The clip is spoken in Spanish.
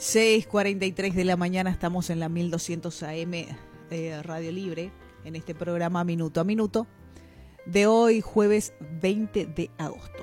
6:43 de la mañana, estamos en la 1200 AM Radio Libre, en este programa Minuto a Minuto, de hoy jueves 20 de agosto.